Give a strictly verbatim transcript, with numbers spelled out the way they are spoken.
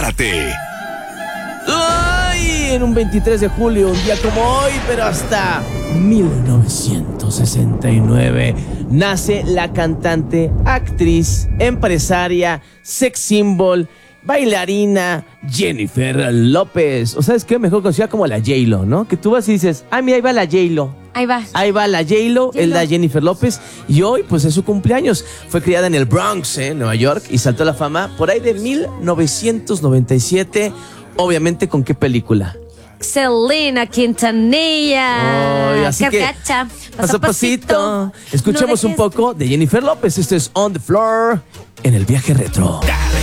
Prepárate. ¡Ay! En un veintitrés de julio, un día como hoy, pero hasta mil novecientos sesenta y nueve, nace la cantante, actriz, empresaria, sex symbol, bailarina Jennifer López. O sabes qué, mejor conocida como la J-Lo, ¿no? Que tú vas y dices, ay, mira, ahí va la J-Lo. Ahí va. Ahí va la J-Lo, es la Jennifer López. Y hoy, pues, es su cumpleaños. Fue criada en el Bronx, ¿eh? Nueva York, y saltó a la fama por ahí de mil novecientos noventa y siete. Obviamente, ¿con qué película? Selena Quintanilla. Ay, así que, Cacha, paso a pasito. Escuchemos No un dejes- poco de Jennifer López. Esto es On the Floor en el viaje retro.